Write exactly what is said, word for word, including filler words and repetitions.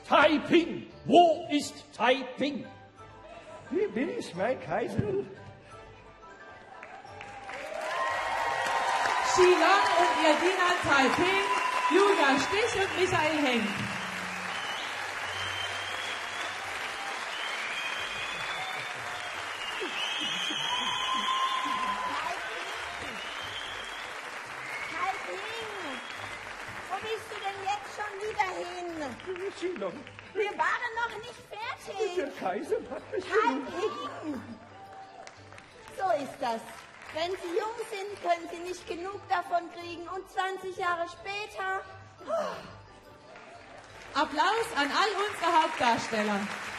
Taiping. Wo ist Taiping? Wie bin ich, mein Kaiser? Shilong und ihr Diener Taiping, Julia Stich und Michael Henk. Wir waren noch nicht fertig. Der Kaiser hat mich Taiping. So ist das. Wenn Sie jung sind, können Sie nicht genug davon kriegen. Und zwanzig Jahre später... Applaus an all unsere Hauptdarsteller.